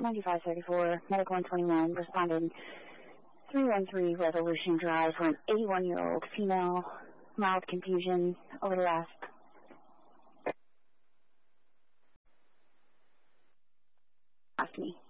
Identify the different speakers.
Speaker 1: 9534, Medical 121, responded 313 Revolution Drive for an 81-year-old female, mild confusion over the last. Ask me.